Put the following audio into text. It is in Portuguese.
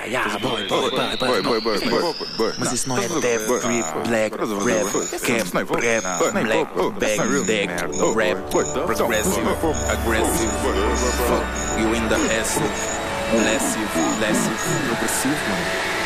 Mas isso não é death, grip, black, rap, cap, rap, black, bang, deck, rap, progressive, aggressive, fuck you in the ass, massive, progressivo, mano.